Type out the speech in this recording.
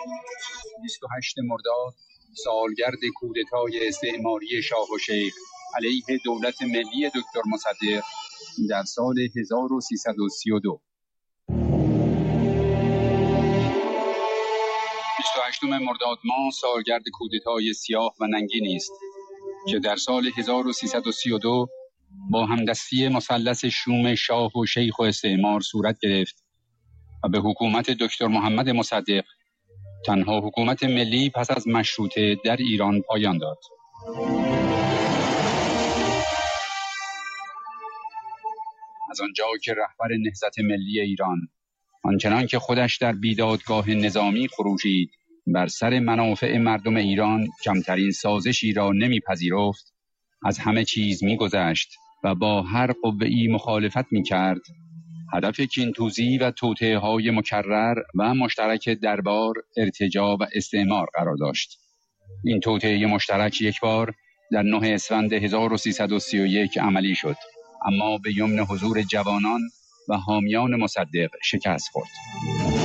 28 مرداد سالگرد کودتای استعماری شاه و شیخ علیه دولت ملی دکتر مصدق در سال 1332. 28 مرداد ماه سالگرد کودتای سیاه و ننگینی است که در سال 1332 با همدستی مثلث شوم شاه و شیخ و استعمار صورت گرفت و به حکومت دکتر محمد مصدق، تنها حکومت ملی پس از مشروطه، در ایران پایان داد. از آنجا که رهبر نهضت ملی ایران آنچنان که خودش در بیدادگاه نظامی خروشید بر سر منافع مردم ایران کمترین سازشی را نمیپذیرفت، از همه چیز میگذشت و با هر قوه‌ای مخالفت میکرد، هدف کینتوزی و توطئه‌های مکرر و مشترک دربار، ارتجاع و استعمار قرار داشت. این توطئه مشترک یک بار در 9 اسفند 1331 عملی شد، اما به یمن حضور جوانان و حامیان مصدق شکست خورد.